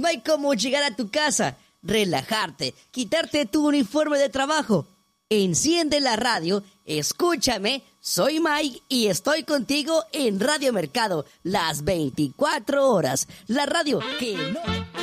No hay como llegar a tu casa, relajarte, quitarte tu uniforme de trabajo. Enciende la radio, escúchame, soy Mike y estoy contigo en Radio Mercado, las 24 horas. La radio que no...